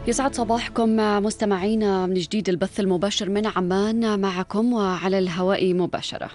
يسعد صباحكم مستمعينا من جديد البث المباشر من عمان معكم وعلى الهواء مباشرة.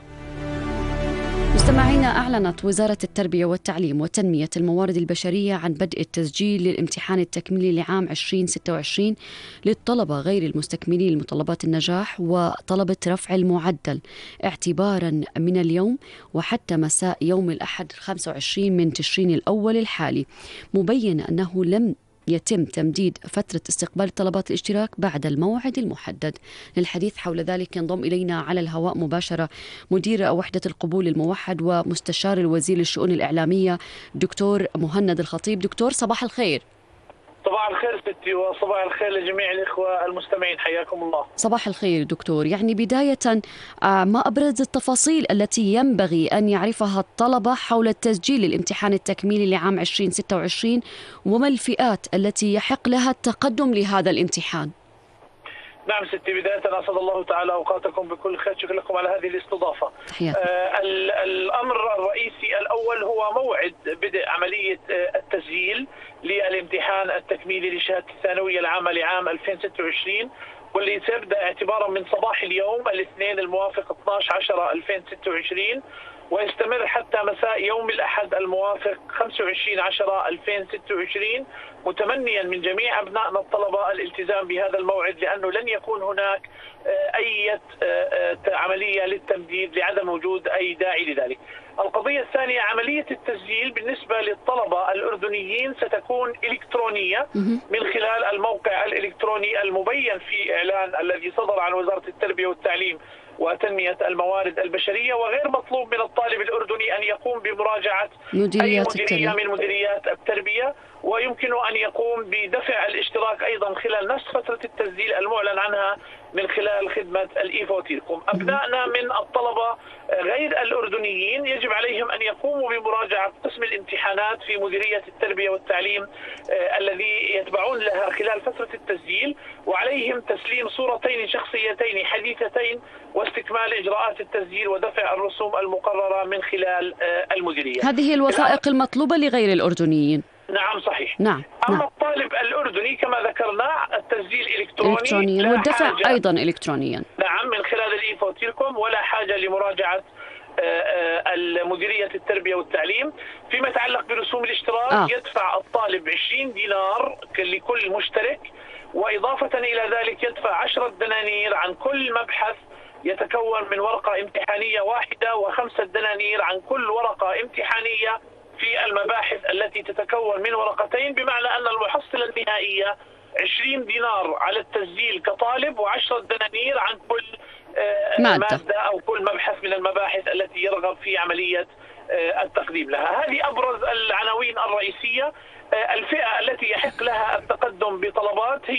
مستمعينا، أعلنت وزارة التربية والتعليم وتنمية الموارد البشرية عن بدء التسجيل للامتحان التكميلي لعام 2026 للطلبة غير المستكملين لمتطلبات النجاح وطلبة رفع المعدل اعتبارا من اليوم وحتى مساء يوم الأحد 25 من تشرين الأول الحالي، مبين أنه لم يتم تمديد فترة استقبال طلبات الاشتراك بعد الموعد المحدد. للحديث حول ذلك ينضم إلينا على الهواء مباشرة مدير وحدة القبول الموحد ومستشار الوزير للشؤون الإعلامية دكتور مهند الخطيب. دكتور صباح الخير. صباح الخير ستي، وصباح الخير لجميع الإخوة المستمعين، حياكم الله. صباح الخير دكتور. يعني بداية ما أبرز التفاصيل التي ينبغي أن يعرفها الطلبة حول التسجيل للامتحان التكميلي لعام 2026 وما الفئات التي يحق لها التقدم لهذا الامتحان؟ نعم ستي، بداية أسعد الله تعالى أوقاتكم بكل خير، شكرا لكم على هذه الاستضافة. الأمر الرئيسي الأول هو موعد بدء عملية التسجيل للامتحان التكميلي لشهادة الثانوية العامة لعام 2026، واللي سيبدأ اعتبارا من صباح اليوم الاثنين الموافق 12/10/2026 ويستمر حتى مساء يوم الأحد الموافق 25/10/2026، متمنيا من جميع أبنائنا الطلبة الالتزام بهذا الموعد، لأنه لن يكون هناك أي عملية للتمديد لعدم وجود أي داعي لذلك. القضية الثانية، عملية التسجيل بالنسبة للطلبة الأردنيين ستكون إلكترونية من خلال الموقع الإلكتروني المبين في إعلان الذي صدر عن وزارة التربية والتعليم وتنمية الموارد البشرية، وغير مطلوب من الطالب الأردني أن يقوم بمراجعة أي مديرية من مديريات التربية، ويمكن أن يقوم بدفع الاشتراك أيضا خلال نفس فترة التسجيل المعلن عنها من خلال خدمة الإيفوتيلكوم. أبنائنا من الطلبة غير الأردنيين يجب عليهم أن يقوموا بمراجعة قسم الامتحانات في مديرية التربية والتعليم الذي يتبعون لها خلال فترة التسجيل، وعليهم تسليم صورتين شخصيتين حديثتين واستكمال إجراءات التسجيل ودفع الرسوم المقررة من خلال المديرية. هذه الوثائق المطلوبة لغير الأردنيين. نعم صحيح. نعم. أما الطالب الأردني كما ذكرنا التسجيل إلكتروني والدفع أيضا إلكترونيا. نعم، من خلال الإيفوتيلكوم، ولا حاجة لمراجعة المديرية التربية والتعليم. فيما يتعلق برسوم الاشتراك يدفع الطالب 20 دينار لكل مشترك، وإضافة إلى ذلك يدفع 10 دنانير عن كل مبحث يتكون من ورقة امتحانية واحدة، و5 دنانير عن كل ورقة امتحانية في المباحث التي تتكون من ورقتين، بمعنى أن المحصلة النهائية 20 دينار على التسجيل كطالب، و10 دنانير عن كل مادة أو كل مبحث من المباحث التي يرغب في عملية التقديم لها. هذه أبرز العناوين الرئيسية. الفئة التي يحق لها التقدم بطلبات هي